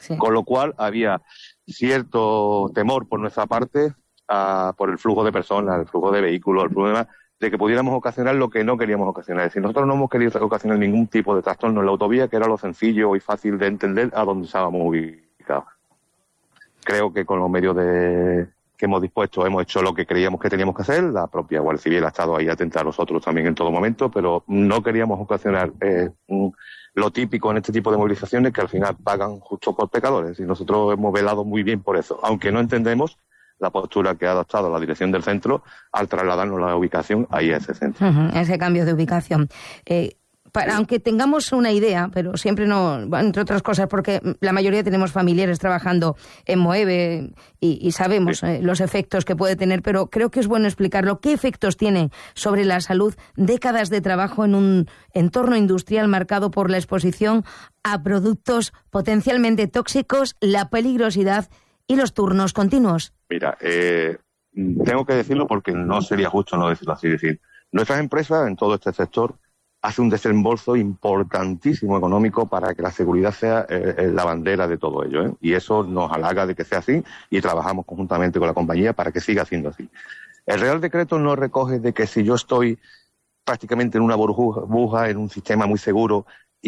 Sí. Con lo cual había cierto temor por nuestra parte por el flujo de personas, el flujo de vehículos, el flujo de que pudiéramos ocasionar lo que no queríamos ocasionar. Es decir, nosotros no hemos querido ocasionar ningún tipo de trastorno en la autovía, que era lo sencillo y fácil de entender a dónde estábamos ubicados. Creo que con los medios que hemos dispuesto hemos hecho lo que creíamos que teníamos que hacer. La propia Guardia Civil ha estado ahí atenta a nosotros también en todo momento, pero no queríamos ocasionar lo típico en este tipo de movilizaciones, que al final pagan justo por pecadores. Y nosotros hemos velado muy bien por eso, aunque no entendemos la postura que ha adoptado la dirección del centro al trasladarnos la ubicación ahí a ese centro. Ese cambio de ubicación. Aunque tengamos una idea, pero siempre no, entre otras cosas, porque la mayoría tenemos familiares trabajando en Moeve y sabemos los efectos que puede tener, pero creo que es bueno explicarlo. ¿Qué efectos tiene sobre la salud décadas de trabajo en un entorno industrial marcado por la exposición a productos potencialmente tóxicos, la peligrosidad y los turnos continuos? Mira, tengo que decirlo porque no sería justo no decirlo así. Es decir, nuestras empresas en todo este sector hacen un desembolso importantísimo económico para que la seguridad sea la bandera de todo ello, ¿eh? Y eso nos halaga de que sea así y trabajamos conjuntamente con la compañía para que siga siendo así. El Real Decreto no recoge de que si yo estoy prácticamente en una burbuja, en un sistema muy seguro,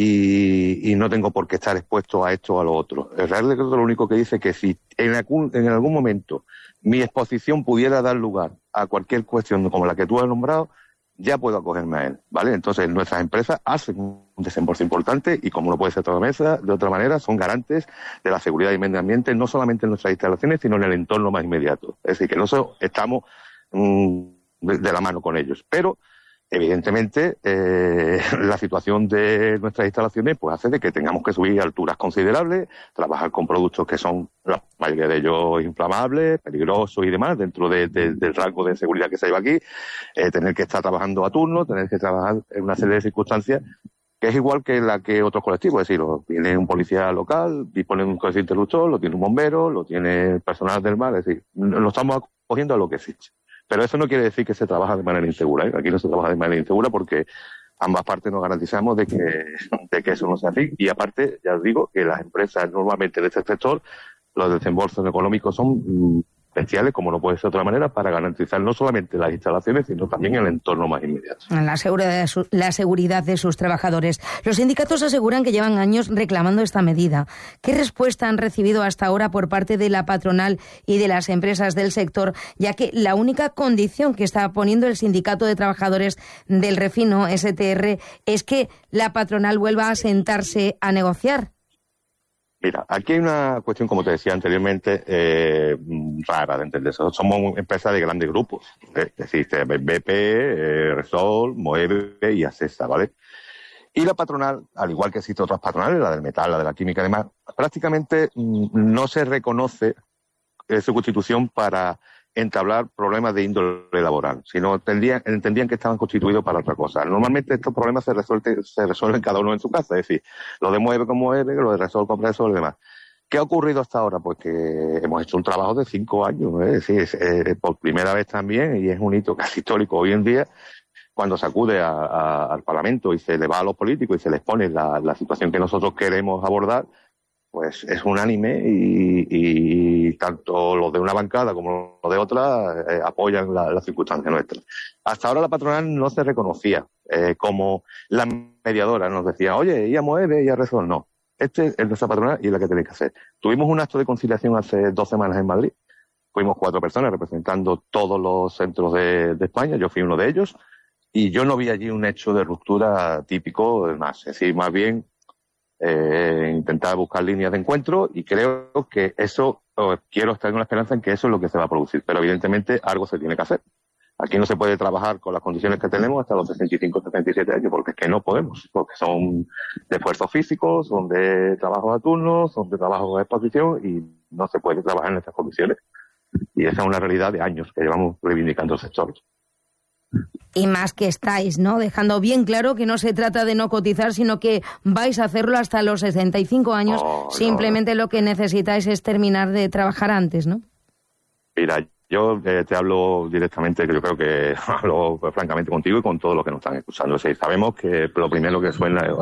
y no tengo por qué estar expuesto a esto o a lo otro. El Real Decreto lo único que dice que si en algún momento mi exposición pudiera dar lugar a cualquier cuestión como la que tú has nombrado, ya puedo acogerme a él, ¿vale? Entonces nuestras empresas hacen un desembolso importante y, como no puede ser de otra manera, son garantes de la seguridad y medio ambiente, no solamente en nuestras instalaciones, sino en el entorno más inmediato. Es decir, que nosotros estamos de la mano con ellos. Pero evidentemente, la situación de nuestras instalaciones pues hace de que tengamos que subir alturas considerables, trabajar con productos que son, la mayoría de ellos, inflamables, peligrosos y demás, dentro del rango de seguridad que se lleva aquí, tener que estar trabajando a turno, tener que trabajar en una serie de circunstancias que es igual que la que otros colectivos. Es decir, lo tiene un policía local, dispone de un coche interruptor, lo tiene un bombero, lo tiene el personal del mar. Es decir, nos estamos acogiendo a lo que existe. Pero eso no quiere decir que se trabaja de manera insegura, ¿eh? Aquí no se trabaja de manera insegura porque ambas partes nos garantizamos de que eso no sea así. Y aparte, ya os digo, que las empresas normalmente de este sector, los desembolsos económicos son especiales, como no puede ser de otra manera, para garantizar no solamente las instalaciones, sino también el entorno más inmediato. La seguridad de sus trabajadores. Los sindicatos aseguran que llevan años reclamando esta medida. ¿Qué respuesta han recibido hasta ahora por parte de la patronal y de las empresas del sector, ya que la única condición que está poniendo el Sindicato de Trabajadores del Refino, STR, es que la patronal vuelva a sentarse a negociar? Mira, aquí hay una cuestión, como te decía anteriormente, rara de entender. Somos empresas de grandes grupos. Existe BP, Resol, Moeve y Acesa, ¿vale? Y la patronal, al igual que existen otras patronales, la del metal, la de la química y demás, prácticamente no se reconoce su constitución para entablar problemas de índole laboral, sino entendían que estaban constituidos para otra cosa. Normalmente estos problemas se resuelven cada uno en su casa, es decir, lo de Mueve con Mueve, lo de Resol con Resol y demás. ¿Qué ha ocurrido hasta ahora? Pues que hemos hecho un trabajo de 5 años, es decir, por primera vez también, y es un hito casi histórico hoy en día, cuando se acude al Parlamento y se le va a los políticos y se les pone la situación que nosotros queremos abordar, pues es unánime y tanto los de una bancada como los de otra apoyan la circunstancia nuestra. Hasta ahora la patronal no se reconocía como la mediadora, nos decía, oye, y a Moeve y a Resol, no. Este es nuestra patronal y es la que tenéis que hacer. Tuvimos un acto de conciliación hace 2 semanas en Madrid. Fuimos 4 personas representando todos los centros de España, yo fui uno de ellos, y yo no vi allí un hecho de ruptura típico, más, es decir, más bien intentar buscar líneas de encuentro, y creo que eso, quiero estar en una esperanza en que eso es lo que se va a producir, pero evidentemente algo se tiene que hacer. Aquí no se puede trabajar con las condiciones que tenemos hasta los 65, 77 años, porque es que no podemos, porque son de esfuerzos físicos, son de trabajo a turno, son de trabajo de exposición, y no se puede trabajar en estas condiciones. Y esa es una realidad de años que llevamos reivindicando el sector. Y más que estáis, ¿no?, dejando bien claro que no se trata de no cotizar, sino que vais a hacerlo hasta los 65 años. Simplemente lo que necesitáis es terminar de trabajar antes, ¿no? Mira, Yo te hablo directamente, que yo creo que hablo francamente contigo y con todos los que nos están escuchando. O sea, sabemos que lo primero que suena es,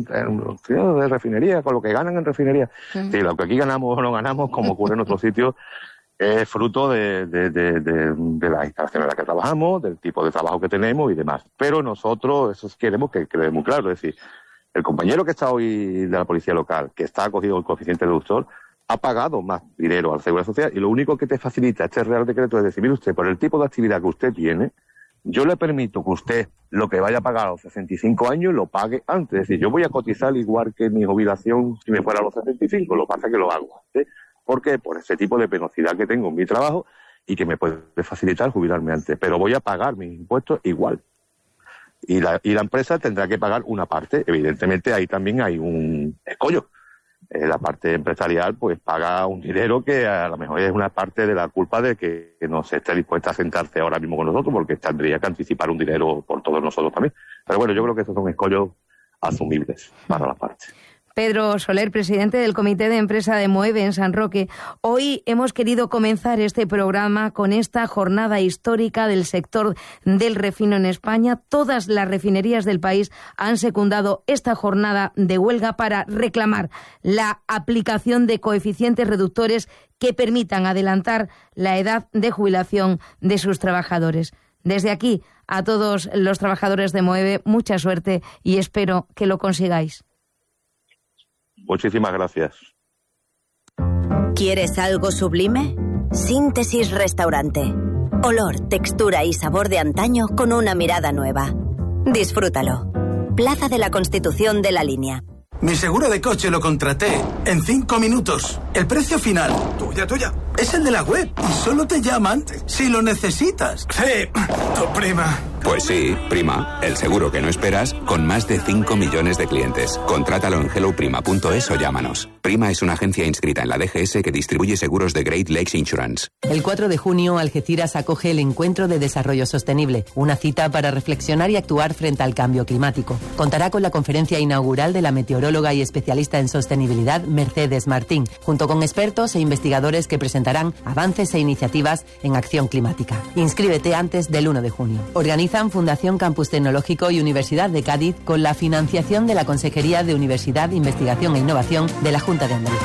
de refinería, con lo que ganan en refinería. Sí, lo que aquí ganamos o no ganamos, como ocurre en otros sitios, es fruto de las instalaciones en las que trabajamos, del tipo de trabajo que tenemos y demás. Pero nosotros, eso queremos que quede muy claro. Es decir, el compañero que está hoy de la policía local, que está acogido el coeficiente deductor, ha pagado más dinero a la Seguridad Social y lo único que te facilita este Real Decreto es decir, mire usted, por el tipo de actividad que usted tiene, yo le permito que usted lo que vaya a pagar a los 65 años lo pague antes. Es decir, yo voy a cotizar igual que mi jubilación si me fuera a los 65, lo que pasa es que lo hago antes. ¿Por qué? Por ese tipo de penosidad que tengo en mi trabajo y que me puede facilitar jubilarme antes. Pero voy a pagar mis impuestos igual. Y la empresa tendrá que pagar una parte. Evidentemente ahí también hay un escollo. La parte empresarial pues paga un dinero que a lo mejor es una parte de la culpa de que no se esté dispuesta a sentarse ahora mismo con nosotros, porque tendría que anticipar un dinero por todos nosotros también. Pero bueno, yo creo que esos son escollos asumibles para la parte. Pedro Soler, presidente del Comité de Empresa de Moeve en San Roque. Hoy hemos querido comenzar este programa con esta jornada histórica del sector del refino en España. Todas las refinerías del país han secundado esta jornada de huelga para reclamar la aplicación de coeficientes reductores que permitan adelantar la edad de jubilación de sus trabajadores. Desde aquí, a todos los trabajadores de Moeve, mucha suerte y espero que lo consigáis. Muchísimas gracias. ¿Quieres algo sublime? Síntesis Restaurante. Olor, textura y sabor de antaño con una mirada nueva. Disfrútalo. Plaza de la Constitución de La Línea. Mi seguro de coche lo contraté en 5 minutos. El precio final, tuya, es el de la web y solo te llaman si lo necesitas. Sí, tu prima. Pues sí, Prima, el seguro que no esperas con más de 5 millones de clientes. Contrátalo en helloprima.es o llámanos. Prima es una agencia inscrita en la DGS que distribuye seguros de Great Lakes Insurance. El 4 de junio, Algeciras acoge el Encuentro de Desarrollo Sostenible, una cita para reflexionar y actuar frente al cambio climático. Contará con la conferencia inaugural de la meteoróloga y especialista en sostenibilidad Mercedes Martín, junto con expertos e investigadores que presentarán avances e iniciativas en acción climática. Inscríbete antes del 1 de junio. Organizan Fundación Campus Tecnológico y Universidad de Cádiz con la financiación de la Consejería de Universidad, Investigación e Innovación de la Junta de Andalucía.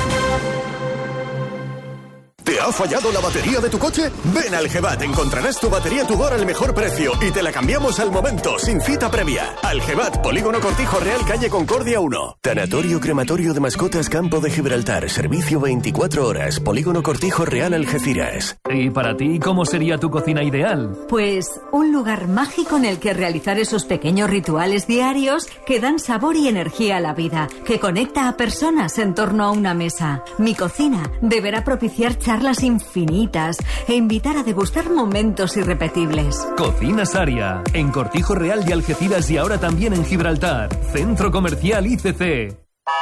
¿Te ha fallado la batería de tu coche? Ven al GEVAT, encontrarás tu batería Tudor al mejor precio y te la cambiamos al momento, sin cita previa. Al GEVAT, Polígono Cortijo Real, calle Concordia 1. Tanatorio Crematorio de Mascotas Campo de Gibraltar, servicio 24 horas, Polígono Cortijo Real, Algeciras. ¿Y para ti cómo sería tu cocina ideal? Pues un lugar mágico en el que realizar esos pequeños rituales diarios que dan sabor y energía a la vida, que conecta a personas en torno a una mesa. Mi cocina deberá propiciar charlas infinitas e invitar a degustar momentos irrepetibles. Cocina Saria, en Cortijo Real de Algeciras y ahora también en Gibraltar. Centro Comercial ICC.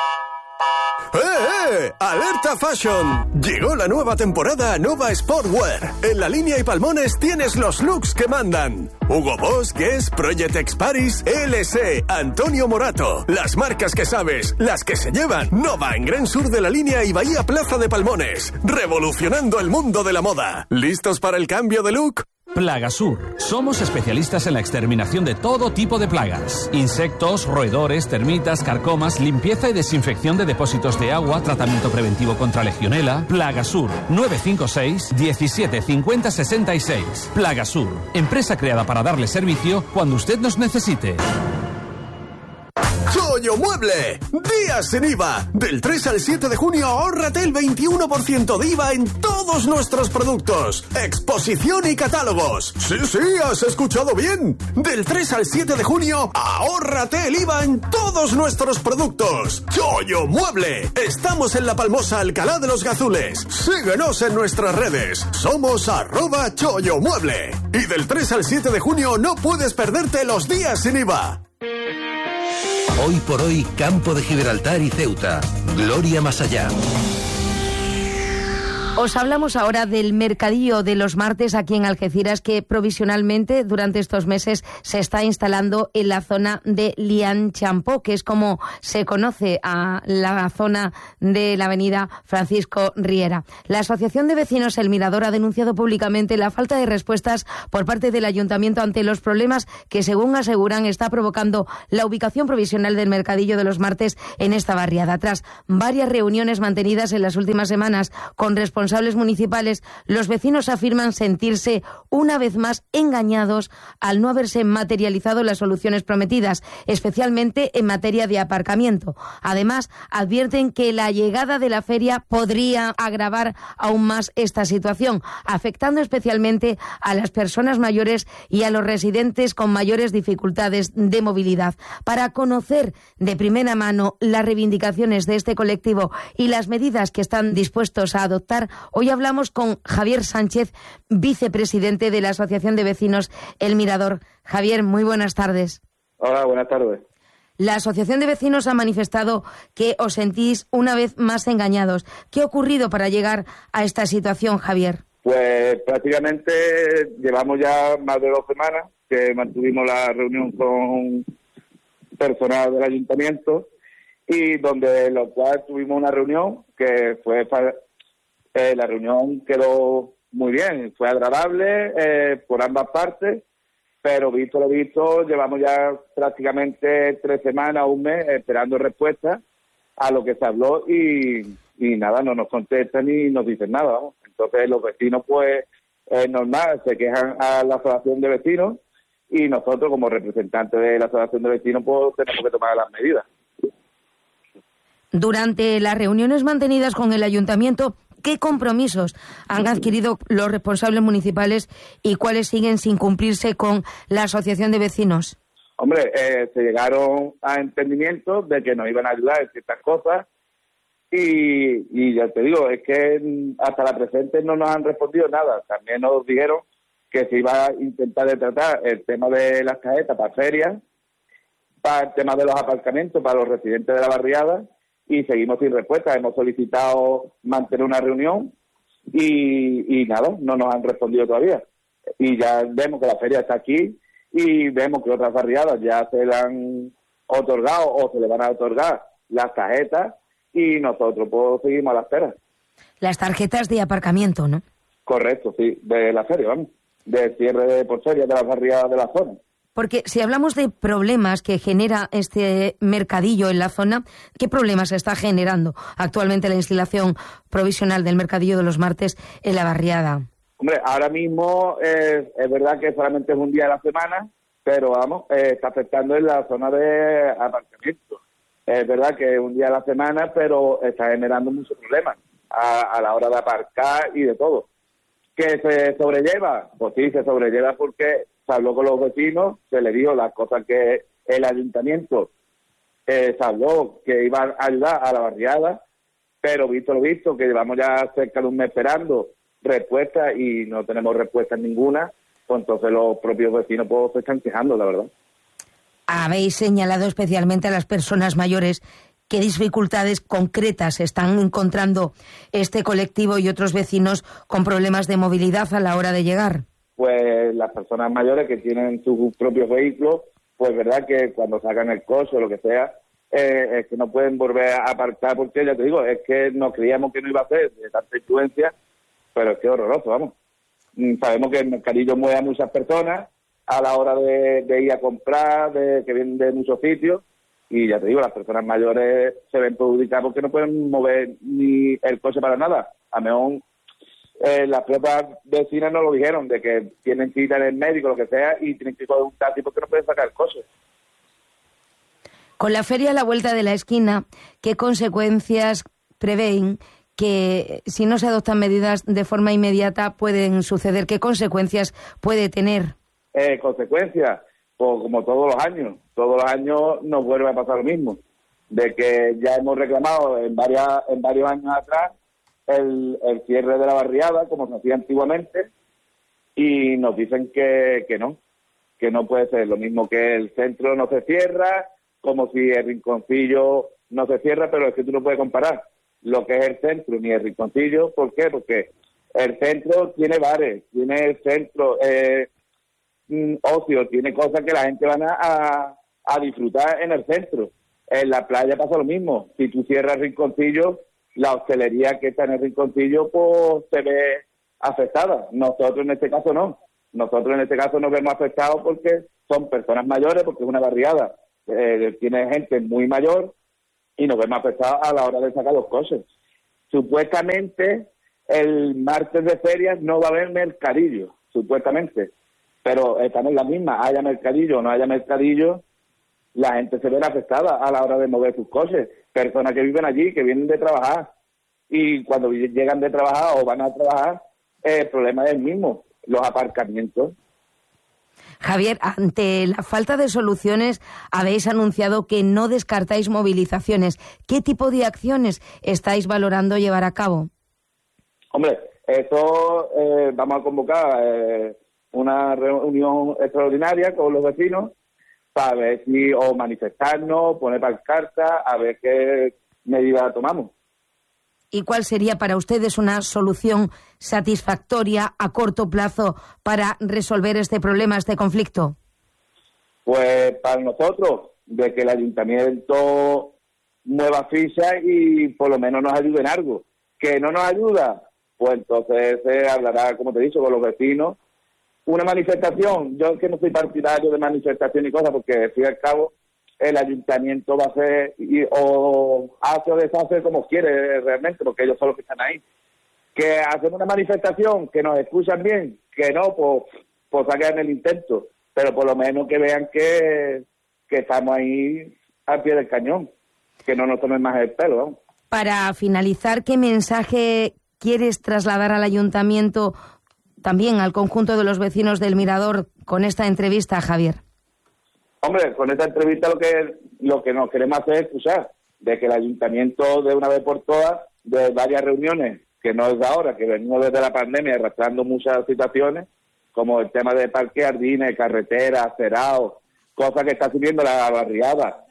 ¡Alerta Fashion! Llegó la nueva temporada Nova Sportwear. En La Línea y Palmones tienes los looks que mandan. Hugo Boss, Guess, Project X Paris, LC, Antonio Morato. Las marcas que sabes, las que se llevan. Nova en Gran Sur de La Línea y Bahía Plaza de Palmones. Revolucionando el mundo de la moda. ¿Listos para el cambio de look? Plagasur. Somos especialistas en la exterminación de todo tipo de plagas. Insectos, roedores, termitas, carcomas, limpieza y desinfección de depósitos de agua, tratamiento preventivo contra legionela. Plagasur. 956 17 50 66. Plagasur. Empresa creada para darle servicio cuando usted nos necesite. Chollo Mueble, días sin IVA. Del 3 al 7 de junio ahórrate el 21% de IVA en todos nuestros productos. Exposición y catálogos. Sí, has escuchado bien. Del 3 al 7 de junio ahórrate el IVA en todos nuestros productos. Chollo Mueble. Estamos en La Palmosa, Alcalá de los Gazules. Síguenos en nuestras redes. Somos @Chollo Mueble. Y del 3 al 7 de junio no puedes perderte los días sin IVA. Hoy por hoy, Campo de Gibraltar y Ceuta. Gloria más allá. Os hablamos ahora del mercadillo de los martes aquí en Algeciras, que provisionalmente durante estos meses se está instalando en la zona de Lianchampó, que es como se conoce a la zona de la avenida Francisco Riera. La Asociación de Vecinos El Mirador ha denunciado públicamente la falta de respuestas por parte del ayuntamiento ante los problemas que, según aseguran, está provocando la ubicación provisional del mercadillo de los martes en esta barriada. Tras varias reuniones mantenidas en las últimas semanas con responsables municipales, los vecinos afirman sentirse una vez más engañados al no haberse materializado las soluciones prometidas, especialmente en materia de aparcamiento. Además, advierten que la llegada de la feria podría agravar aún más esta situación, afectando especialmente a las personas mayores y a los residentes con mayores dificultades de movilidad. Para conocer de primera mano las reivindicaciones de este colectivo y las medidas que están dispuestos a adoptar, hoy hablamos con Javier Sánchez, vicepresidente de la Asociación de Vecinos El Mirador. Javier, muy buenas tardes. Hola, buenas tardes. La Asociación de Vecinos ha manifestado que os sentís una vez más engañados. ¿Qué ha ocurrido para llegar a esta situación, Javier? Pues prácticamente llevamos ya más de 2 semanas que mantuvimos la reunión con personal del ayuntamiento y donde lo cual tuvimos una reunión que fue la reunión quedó muy bien, fue agradable por ambas partes, pero visto lo visto, llevamos ya prácticamente 3 semanas, un mes, esperando respuestas a lo que se habló y nada, no nos contestan ni nos dicen nada, vamos. Entonces los vecinos, pues, es normal, se quejan a la asociación de vecinos y nosotros, como representantes de la asociación de vecinos, pues tenemos que tomar las medidas. Durante las reuniones mantenidas con el ayuntamiento, ¿qué compromisos han adquirido los responsables municipales y cuáles siguen sin cumplirse con la asociación de vecinos? Hombre, se llegaron a entendimientos de que nos iban a ayudar en ciertas cosas y ya te digo, es que hasta la presente no nos han respondido nada. También nos dijeron que se iba a intentar de tratar el tema de las tarjetas para ferias, para el tema de los aparcamientos para los residentes de la barriada, y seguimos sin respuesta. Hemos solicitado mantener una reunión y nada, no nos han respondido todavía. Y ya vemos que la feria está aquí y vemos que otras barriadas ya se le han otorgado o se le van a otorgar las tarjetas y nosotros pues seguimos a la espera. Las tarjetas de aparcamiento, ¿no? Correcto, sí, de la feria, vamos, de cierre por feria de las barriadas de la zona. Porque si hablamos de problemas que genera este mercadillo en la zona, ¿qué problemas está generando actualmente la instalación provisional del mercadillo de los martes en la barriada? Hombre, ahora mismo es verdad que solamente es un día a la semana, pero vamos, está afectando en la zona de aparcamiento. Es verdad que es un día a la semana, pero está generando muchos problemas a la hora de aparcar y de todo. ¿Que se sobrelleva? Pues sí, se sobrelleva porque se habló con los vecinos, se le dijo las cosas que el ayuntamiento se habló que iba a ayudar a la barriada, pero visto lo visto, que llevamos ya cerca de un mes esperando respuestas y no tenemos respuesta ninguna, pues entonces los propios vecinos pues se están quejando, la verdad. Habéis señalado especialmente a las personas mayores. ¿Qué dificultades concretas están encontrando este colectivo y otros vecinos con problemas de movilidad a la hora de llegar? Pues las personas mayores que tienen sus propios vehículos, pues verdad que cuando sacan el coche o lo que sea, es que no pueden volver a aparcar porque, ya te digo, es que nos creíamos que no iba a ser de tanta influencia, pero es que es horroroso, vamos. Sabemos que el mercadillo mueve a muchas personas a la hora de ir a comprar, que vienen de muchos sitios, y ya te digo, las personas mayores se ven perjudicadas porque no pueden mover ni el coche para nada. A mejor las propias vecinas nos lo dijeron, de que tienen cita en el médico, lo que sea, y tienen que ir con un taxi porque no pueden sacar el coche. Con la feria a la vuelta de la esquina, ¿qué consecuencias prevén que si no se adoptan medidas de forma inmediata pueden suceder? ¿Qué consecuencias puede tener? Consecuencias, pues como todos los años nos vuelve a pasar lo mismo, de que ya hemos reclamado en varios años atrás el cierre de la barriada, como se hacía antiguamente, y nos dicen que no puede ser. Lo mismo que el centro no se cierra, como si el rinconcillo no se cierra, pero es que tú no puedes comparar lo que es el centro ni el rinconcillo. ¿Por qué? Porque el centro tiene bares, tiene el centro ocio, tiene cosas que la gente van a disfrutar en el centro. En la playa pasa lo mismo. Si tú cierras el rinconcillo, la hostelería que está en el rinconcillo pues se ve afectada. Nosotros en este caso no. Nosotros en este caso nos vemos afectados porque son personas mayores, porque es una barriada, tiene gente muy mayor y nos vemos afectados a la hora de sacar los coches. Supuestamente el martes de ferias no va a haber mercadillo, supuestamente, pero estamos en la misma, haya mercadillo o no haya mercadillo, la gente se ve afectada a la hora de mover sus coches. Personas que viven allí, que vienen de trabajar, y cuando llegan de trabajar o van a trabajar, el problema es el mismo, los aparcamientos. Javier, ante la falta de soluciones, habéis anunciado que no descartáis movilizaciones. ¿Qué tipo de acciones estáis valorando llevar a cabo? Hombre, eso vamos a convocar una reunión extraordinaria con los vecinos para ver si o manifestarnos, poner pancartas, a ver qué medidas tomamos. ¿Y cuál sería para ustedes una solución satisfactoria a corto plazo para resolver este problema, este conflicto? Pues para nosotros, de que el ayuntamiento mueva ficha y por lo menos nos ayude en algo. ¿Que no nos ayuda? Pues entonces se hablará, como te he dicho, con los vecinos. Una manifestación, yo es que no soy partidario de manifestación y cosas, porque al fin y al cabo el ayuntamiento va a hacer o hace o deshace como quiere realmente, porque ellos son los que están ahí. Que hacemos una manifestación, que nos escuchan bien, que no, pues hagan el intento, pero por lo menos que vean que estamos ahí al pie del cañón, que no nos tomen más el pelo, ¿no? Para finalizar, ¿qué mensaje quieres trasladar al ayuntamiento, también al conjunto de los vecinos del Mirador, con esta entrevista, Javier? Hombre, con esta entrevista lo que nos queremos hacer es escuchar, de que el ayuntamiento de una vez por todas, de varias reuniones, que no es de ahora, que venimos desde la pandemia arrastrando muchas situaciones, como el tema de parques, jardines, carreteras, cerados, cosas que está subiendo la barriada.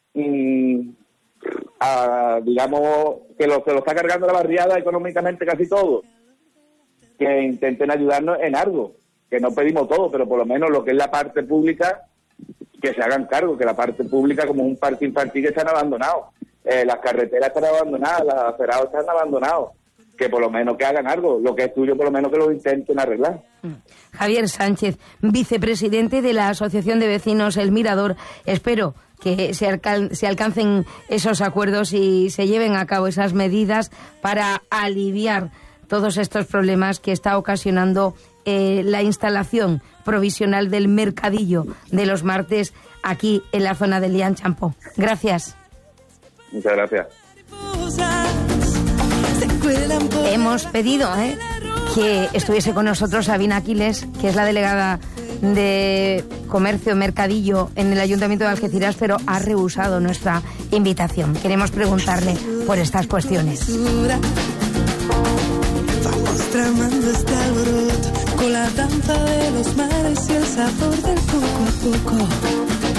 Digamos que se lo está cargando la barriada económicamente casi todo. Que intenten ayudarnos en algo, que no pedimos todo, pero por lo menos lo que es la parte pública, que se hagan cargo, que la parte pública, como un parque infantil, están abandonados, las carreteras están abandonadas, los acerados están abandonados, que por lo menos que hagan algo, lo que es tuyo por lo menos que lo intenten arreglar. Javier Sánchez, vicepresidente de la Asociación de Vecinos El Mirador, espero que se alcancen esos acuerdos y se lleven a cabo esas medidas para aliviar todos estos problemas que está ocasionando la instalación provisional del mercadillo de los martes aquí en la zona del Lian Champó. Gracias. Muchas gracias. Hemos pedido que estuviese con nosotros Sabina Aquiles, que es la delegada de Comercio Mercadillo en el Ayuntamiento de Algeciras, pero ha rehusado nuestra invitación. Queremos preguntarle por estas cuestiones. Tramando este alboroto con la danza de los mares y el sabor del poco a poco.